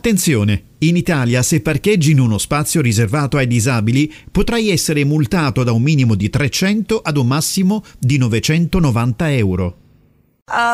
Attenzione! In Italia, se parcheggi in uno spazio riservato ai disabili, potrai essere multato da un minimo di 300 ad un massimo di 990 euro.